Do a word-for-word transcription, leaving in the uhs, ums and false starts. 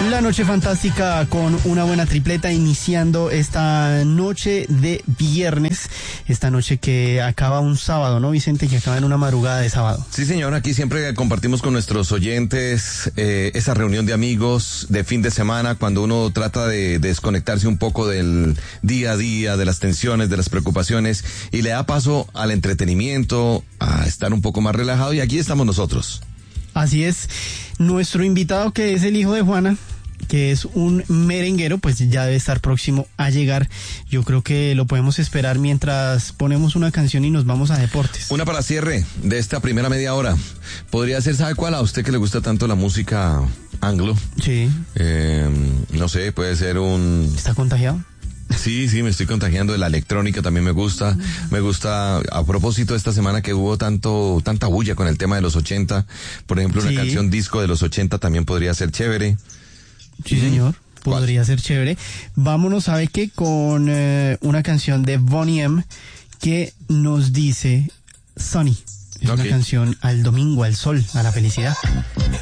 La noche fantástica con una buena tripleta iniciando esta noche de viernes, esta noche que acaba un sábado, ¿no, Vicente? Que acaba en una madrugada de sábado. Sí, señor, aquí siempre compartimos con nuestros oyentes eh, esa reunión de amigos de fin de semana cuando uno trata de, de desconectarse un poco del día a día, de las tensiones, de las preocupaciones y le da paso al entretenimiento, a estar un poco más relajado y aquí estamos nosotros. Así es, nuestro invitado que es el hijo de Juana, que es un merenguero, pues ya debe estar próximo a llegar. Yo creo que lo podemos esperar mientras ponemos una canción y nos vamos a deportes. Una para cierre de esta primera media hora. Podría ser, ¿sabe cuál? A usted que le gusta tanto la música anglo. Sí. Eh, no sé, puede ser un... ¿Está contagiado? Sí, sí, me estoy contagiando de la electrónica, también me gusta, me gusta, a propósito de esta semana que hubo tanto, tanta bulla con el tema de los ochenta, por ejemplo, una Sí. canción disco de los ochenta también podría ser chévere. Sí, señor, podría ¿Cuál? ser chévere. Vámonos, ¿sabe qué? Con eh, una canción de Boney M que nos dice Sunny. Es Ok. una canción al domingo, al sol, a la felicidad.